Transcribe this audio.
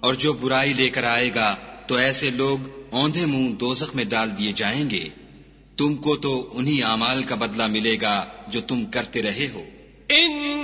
और जो बुराई लेकर आएगा तो ऐसे लोग औंधे मुंह दोज़ख में डाल दिए जाएंगे। तुमको तो उन्हीं आमाल का बदला मिलेगा जो तुम करते रहे हो।